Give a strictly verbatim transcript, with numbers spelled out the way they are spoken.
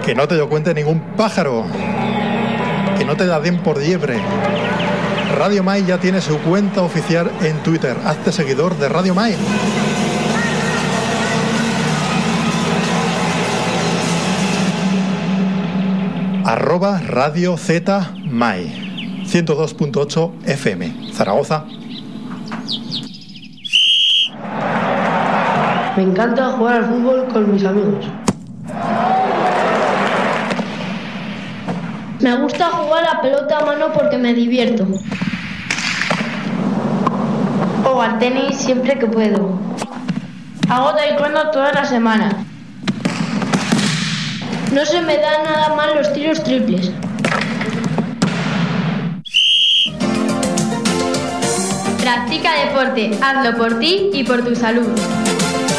Que no te lo cuente ningún pájaro. Que no te la den por liebre. Radio Mai ya tiene su cuenta oficial en Twitter. Hazte seguidor de Radio Mai. Arroba Radio Z Mai. ciento dos punto ocho F M. Zaragoza. Me encanta jugar al fútbol con mis amigos. Me gusta jugar a pelota a mano porque me divierto. O al tenis siempre que puedo. Hago taekwondo toda la semana. No se me dan nada mal los tiros triples. Practica deporte, hazlo por ti y por tu salud.